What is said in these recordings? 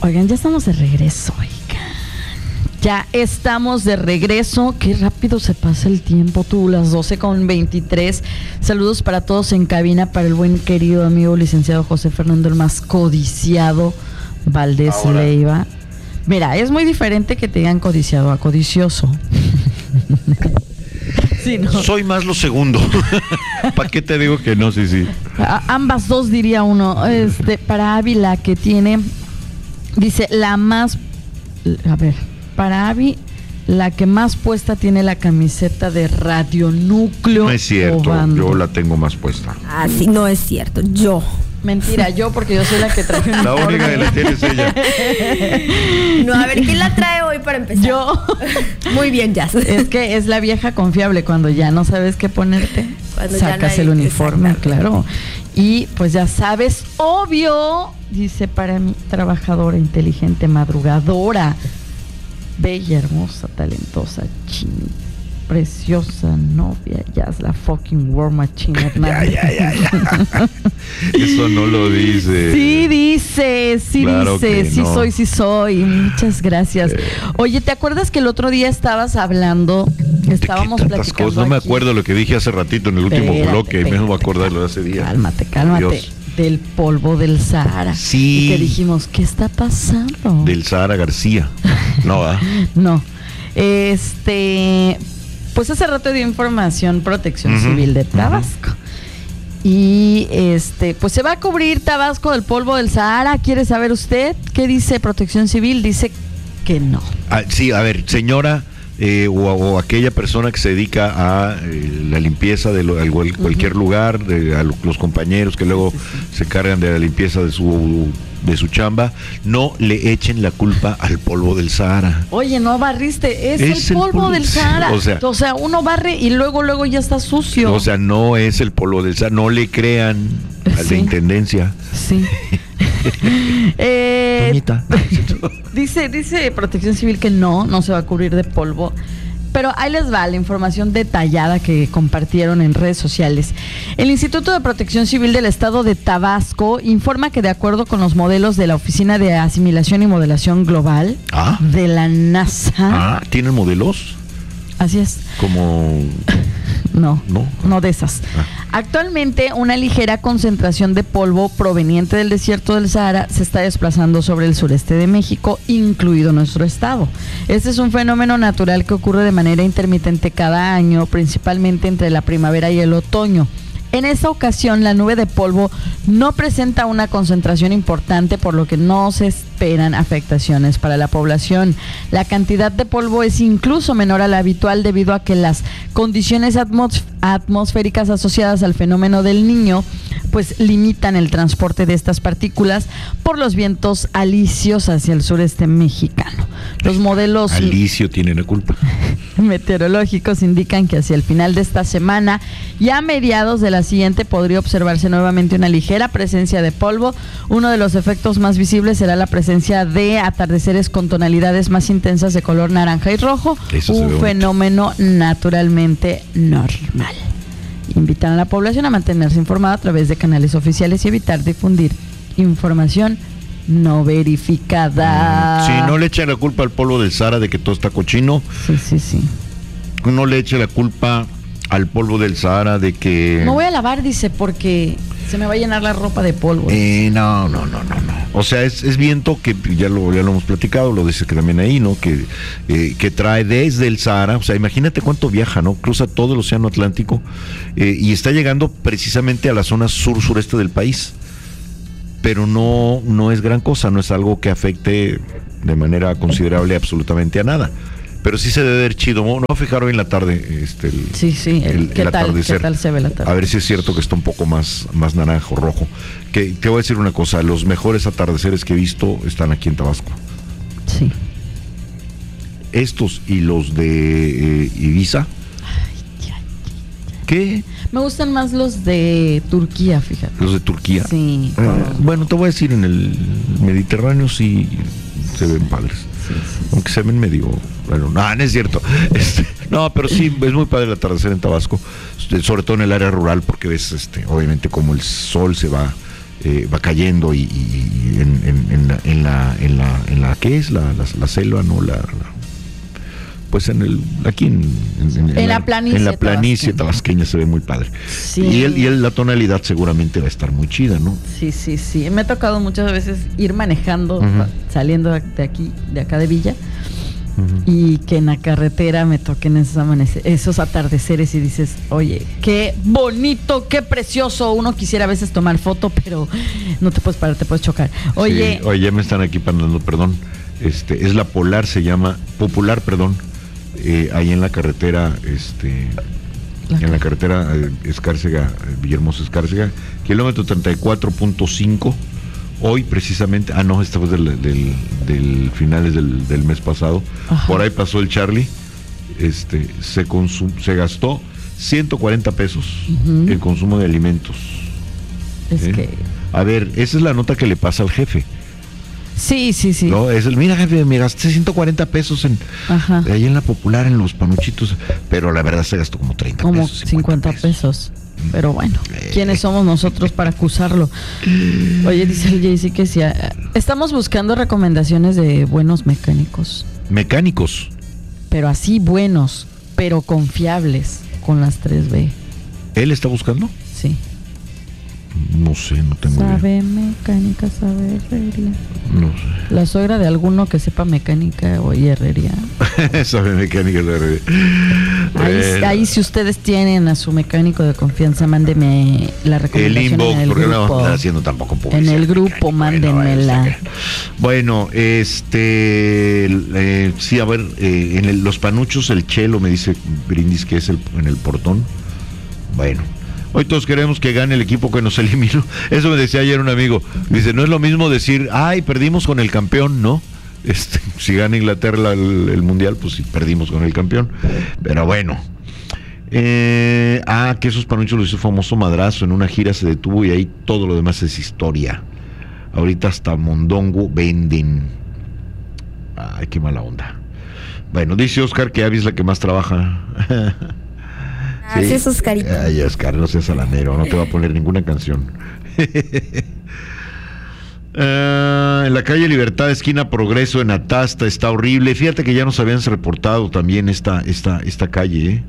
Oigan, ya estamos de regreso, oigan. Ya estamos de regreso. Qué rápido se pasa el tiempo, tú, las 12:23. Saludos para todos en cabina, para el buen querido amigo licenciado José Fernando, el más codiciado Valdés Leiva. Mira, es muy diferente que te digan codiciado a codicioso. Sí, ¿no? Soy más lo segundo. ¿Para qué te digo que no? Sí. Ambas dos, diría uno. Para Ávila, que tiene, dice, la más... A ver, para Avi, la que más puesta tiene la camiseta de Radionúcleo. No es cierto, Obando. yo la tengo más puesta. Ah, sí, no es cierto, yo. Mentira, yo, porque yo soy la que traje La única que la tiene es ella. No, a ver, ¿quién la trae hoy para empezar? Yo. Muy bien, Jazz. Es que es la vieja confiable. Cuando ya no sabes qué ponerte, Cuando sacas el uniforme, claro. Y pues ya sabes, obvio, dice, para mí, trabajadora, inteligente, madrugadora, bella, hermosa, talentosa, preciosa, novia, ya es la fucking war machine. Ya. Eso no lo dice. Sí dice, Claro dice, que no. sí soy. Muchas gracias. Oye, ¿te acuerdas que el otro día estabas hablando? Estábamos platicando cosas. No me aquí. acuerdo lo que dije hace ratito en el último bloque. Me voy a acordar lo de hace día. Cálmate. Dios. Del polvo del Sahara. Sí. Y que dijimos, ¿qué está pasando? Del Sahara García. No, ¿verdad? No. Pues hace rato dio información Protección Civil de Tabasco. Y pues se va a cubrir Tabasco del polvo del Sahara. ¿Quiere saber usted qué dice Protección Civil? Dice que no. Sí, a ver, señora, o aquella persona que se dedica a la limpieza de cualquier lugar, a los compañeros que luego se cargan de la limpieza de su chamba, no le echen la culpa al polvo del Sahara. Oye, no barriste, es el polvo del Sahara. O sea, uno barre y luego ya está sucio. O sea, no es el polvo del Sahara, no le crean al de intendencia. Sí. Doñita. Dice Protección Civil que no se va a cubrir de polvo. Pero ahí les va la información detallada que compartieron en redes sociales. El Instituto de Protección Civil del Estado de Tabasco informa que de acuerdo con los modelos de la Oficina de Asimilación y Modelación Global de la NASA. ¿Tienen modelos? Así es. Como... No de esas. Actualmente, una ligera concentración de polvo proveniente del desierto del Sahara se está desplazando sobre el sureste de México, incluido nuestro estado. Este es un fenómeno natural que ocurre de manera intermitente cada año, principalmente entre la primavera y el otoño. En esta ocasión, la nube de polvo no presenta una concentración importante, por lo que no se esperan afectaciones para la población. La cantidad de polvo es incluso menor a la habitual debido a que las condiciones atmosféricas asociadas al fenómeno del Niño pues limitan el transporte de estas partículas por los vientos alisios hacia el sureste mexicano. Los modelos Alicio tiene la culpa. meteorológicos indican que hacia el final de esta semana y a mediados de la siguiente podría observarse nuevamente una ligera presencia de polvo. Uno de los efectos más visibles será la presencia de atardeceres con tonalidades más intensas de color naranja y rojo, un fenómeno naturalmente normal. Invitan a la población a mantenerse informada a través de canales oficiales y evitar difundir información no verificada. Sí, no le echen la culpa al polvo del Sahara de que todo está cochino. Sí. No le eche la culpa al polvo del Sahara de que... No voy a lavar, dice, porque se me va a llenar la ropa de polvo. No. O sea, es viento que ya lo hemos platicado, lo dice que también ahí, ¿no? Que trae desde el Sahara, o sea, imagínate cuánto viaja, ¿no? Cruza todo el océano Atlántico y está llegando precisamente a la zona sur-sureste del país. Pero no es gran cosa, no es algo que afecte de manera considerable absolutamente a nada. Pero sí se debe ver chido. No a fijar hoy en la tarde el atardecer. ¿Qué tal se ve la tarde? A ver si es cierto que está un poco más naranjo, rojo. Que te voy a decir una cosa, los mejores atardeceres que he visto están aquí en Tabasco. Sí. Estos y los de Ibiza. ¿Qué? Me gustan más los de Turquía, fíjate. Los de Turquía. Sí. Bueno, te voy a decir, en el Mediterráneo sí se ven padres. Sí. Aunque se ven medio... Bueno, no es cierto. No, pero sí, es muy padre el atardecer en Tabasco, sobre todo en el área rural, porque ves, obviamente, como el sol se va va cayendo y en la ¿qué es? La selva, ¿no? Pues aquí en la planicie tabasqueña se ve muy padre. Sí. Y la tonalidad seguramente va a estar muy chida, ¿no? Sí. Me ha tocado muchas veces ir manejando, saliendo de acá de Villa, y que en la carretera me toquen esos atardeceres y dices, oye, qué bonito, qué precioso. Uno quisiera a veces tomar foto, pero no te puedes parar, te puedes chocar. Oye, ya me están aquí mandando, perdón. Es la Popular, ahí en la carretera, en la carretera Escárcega, Villahermosa Escárcega, kilómetro 34.5. Hoy precisamente, esta fue del finales del mes pasado. Ajá. Por ahí pasó el Charlie, se gastó 140 pesos el consumo de alimentos. A ver, esa es la nota que le pasa al jefe. Sí. No, mira, jefe, me gasté 140 pesos ahí en la Popular, en los panuchitos, pero la verdad se gastó como 30 como pesos. 50 pesos. Pero bueno, ¿quiénes somos nosotros para acusarlo? Oye, dice el JC que sí. Estamos buscando recomendaciones de buenos mecánicos. ¿Mecánicos? Pero así buenos, pero confiables, con las 3B. ¿Él está buscando? Sí. No sé, no tengo idea. Sabe mecánica, sabe herrería. No sé. La suegra de alguno que sepa mecánica o herrería. Sabe mecánica y herrería. Ahí si ustedes tienen a su mecánico de confianza, mándeme la recomendación. El inbox, en el porque grupo. no está haciendo tampoco publicidad. En el grupo, mándenmela. Bueno, sí, a ver, los panuchos, el Chelo me dice Brindis que es en el portón. Bueno. Hoy todos queremos que gane el equipo que nos eliminó. Eso me decía ayer un amigo. Dice, no es lo mismo decir, perdimos con el campeón, ¿no? Si gana Inglaterra el Mundial, pues sí, perdimos con el campeón. Pero bueno. Que esos panuchos lo hizo famoso Madrazo. En una gira se detuvo y ahí todo lo demás es historia. Ahorita hasta mondongo venden. Ay, qué mala onda. Bueno, dice Oscar que Abby es la que más trabaja. Gracias, Oscarito. Ay, Oscar, no seas alanero, no te va a poner ninguna canción. En la calle Libertad, esquina Progreso, en Atasta, está horrible. Fíjate que ya nos habían reportado también esta calle,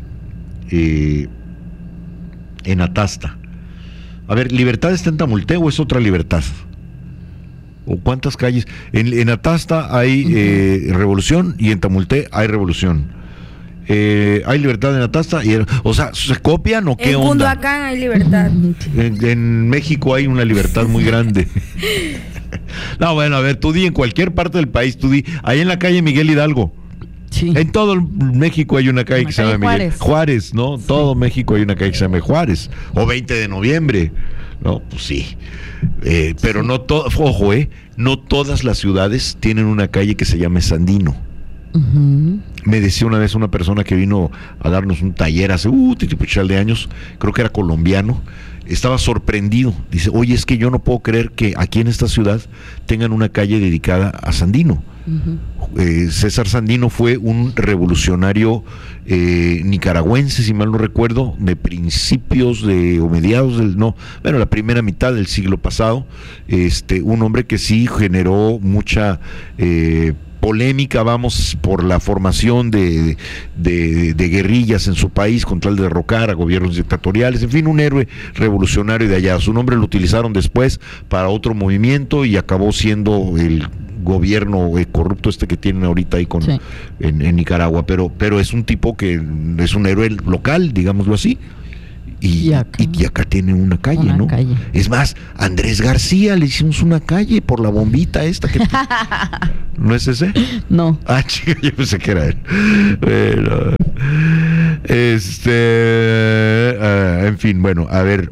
en Atasta. A ver, ¿Libertad está en Tamulté o es otra Libertad? ¿O cuántas calles? En Atasta hay Revolución y en Tamulté hay Revolución. Hay Libertad en Atasta, o sea, ¿se copian o qué onda? En Cunduacán hay Libertad. En México hay una libertad muy grande. No, bueno, a ver, tú di en cualquier parte del país, ahí en la calle Miguel Hidalgo. Sí. En todo México hay una calle que se llama Miguel Juárez, ¿no? Sí. Todo México hay una calle que se llama Juárez. O 20 de noviembre, ¿no? Pues sí. Pero no no todas las ciudades tienen una calle que se llame Sandino. Me decía una vez una persona que vino a darnos un taller hace titipuchal de años, creo que era colombiano, estaba sorprendido. Dice, oye, es que yo no puedo creer que aquí en esta ciudad tengan una calle dedicada a Sandino. César Sandino fue un revolucionario nicaragüense, si mal no recuerdo, de principios o mediados la primera mitad del siglo pasado. Un hombre que sí generó mucha polémica, por la formación de guerrillas en su país con tal de derrocar a gobiernos dictatoriales, en fin, un héroe revolucionario de allá. Su nombre lo utilizaron después para otro movimiento y acabó siendo el gobierno corrupto que tienen ahorita ahí en Nicaragua, pero es un tipo que es un héroe local, digámoslo así. Y acá tiene una calle, ¿no? Calle. Es más, Andrés García le hicimos una calle por la bombita esta que ¿no es ese? No. Chica, yo pensé que era él. Bueno, en fin, bueno, a ver.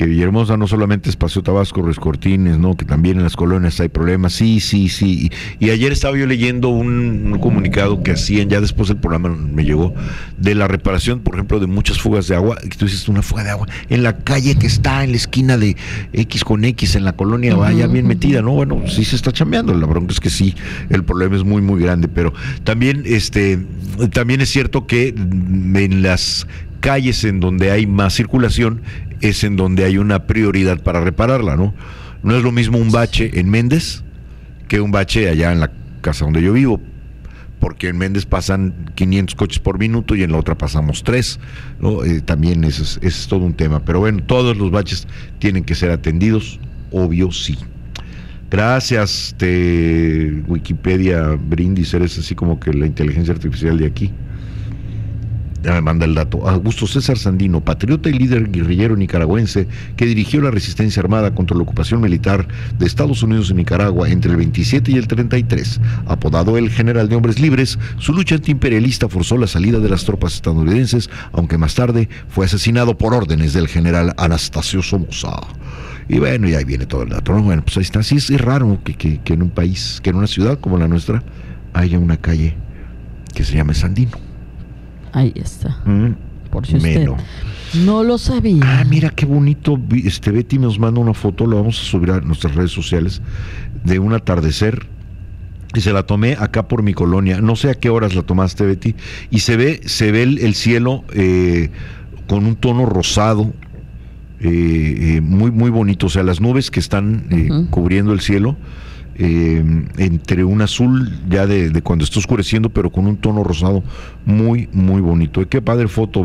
que Villahermosa no solamente es Paseo Tabasco, Ruiz Cortines, ¿no? Que también en las colonias hay problemas. Sí. Y ayer estaba yo leyendo un comunicado que hacían, ya después del programa me llegó, de la reparación, por ejemplo, de muchas fugas de agua. Y tú dices, una fuga de agua en la calle que está en la esquina de X con X, en la colonia, vaya bien metida, ¿no? Bueno, sí se está chambeando. La bronca es que sí, el problema es muy, muy grande. Pero también, también es cierto que en las calles en donde hay más circulación es en donde hay una prioridad para repararla, ¿no? No es lo mismo un bache en Méndez que un bache allá en la casa donde yo vivo, porque en Méndez pasan 500 coches por minuto y en la otra pasamos 3, ¿no? También es todo un tema, pero bueno, todos los baches tienen que ser atendidos, obvio sí. Gracias, Wikipedia Brindis, eres así como que la inteligencia artificial de aquí. Ya me manda el dato. Augusto César Sandino, patriota y líder guerrillero nicaragüense que dirigió la resistencia armada contra la ocupación militar de Estados Unidos en Nicaragua entre el 27 y el 33. Apodado el General de Hombres Libres, su lucha antiimperialista forzó la salida de las tropas estadounidenses, aunque más tarde fue asesinado por órdenes del general Anastasio Somoza. Y bueno, y ahí viene todo el dato, ¿no? Bueno, pues ahí está. Sí, es raro que en un país, que en una ciudad como la nuestra, haya una calle que se llame Sandino. Ahí está. Por si usted no lo sabía. Mira qué bonito. Betty nos manda una foto, lo vamos a subir a nuestras redes sociales, de un atardecer. Y se la tomé acá por mi colonia. No sé a qué horas la tomaste, Betty. Y se ve el cielo con un tono rosado, muy, muy bonito. O sea, las nubes que están cubriendo el cielo, entre un azul ya de cuando está oscureciendo, pero con un tono rosado muy, muy bonito. Qué padre foto,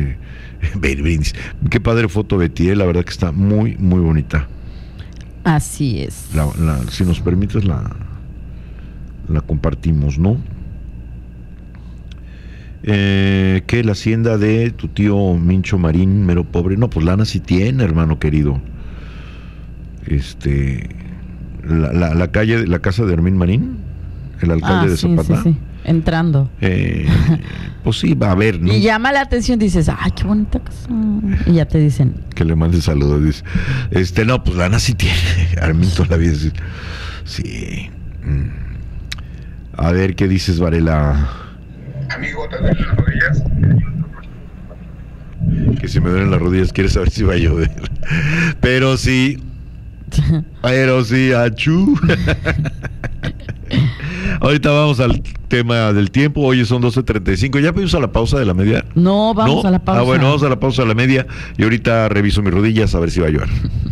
qué padre foto, Betty, la verdad que está muy, muy bonita. Así es. Si nos permites la compartimos, ¿no? ¿Qué? La hacienda de tu tío Mincho Marín, mero pobre. No, pues lana sí tiene, hermano querido. La calle, la casa de Hermín Marín, el alcalde de Zapata. Sí. Entrando. Pues sí, va a ver, ¿no? Y llama la atención, dices, ay, qué bonita casa. Y ya te dicen. Que le mandes saludos, dice. No, pues lana sí tiene. Hermín toda la vida. Sí. A ver, ¿qué dices, Varela? Amigo, ¿te duelen las rodillas? Que si me duelen las rodillas, quieres saber si va a llover. Pero sí, achú. Ahorita vamos al tema del tiempo. Hoy son 12:35. ¿Ya pedimos a la pausa de la media? No, vamos a la pausa. Bueno, vamos a la pausa de la media. Y ahorita reviso mis rodillas a ver si va a llover.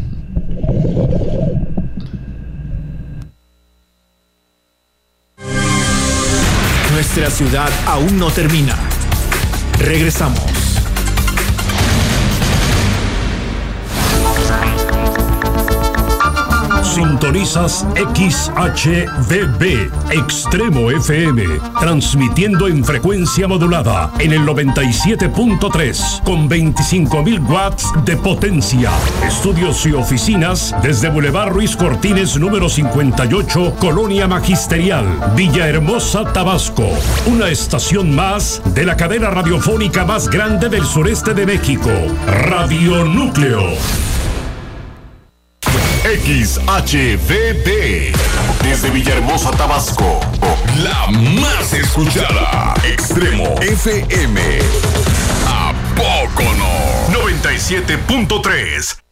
Nuestra ciudad aún no termina. Regresamos. Sintonizas XHVB Extremo FM, transmitiendo en frecuencia modulada en el 97.3 con 25,000 watts de potencia. Estudios y oficinas desde Boulevard Ruiz Cortines número 58, Colonia Magisterial, Villahermosa, Tabasco. Una estación más de la cadena radiofónica más grande del sureste de México, Radio Núcleo. XHVB desde Villahermosa, Tabasco, la más escuchada. Extremo FM. ¿A poco no? 97.3.